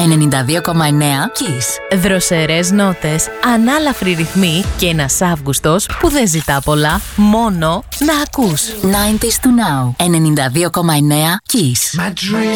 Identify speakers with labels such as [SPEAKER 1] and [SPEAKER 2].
[SPEAKER 1] 92,9 Kiss.
[SPEAKER 2] Δροσερές νότες, ανάλαφροι ρυθμοί και ένας Αύγουστος που δεν ζητά πολλά, μόνο να ακούς.
[SPEAKER 1] 90s to now. 92,9 Kiss.
[SPEAKER 3] My dream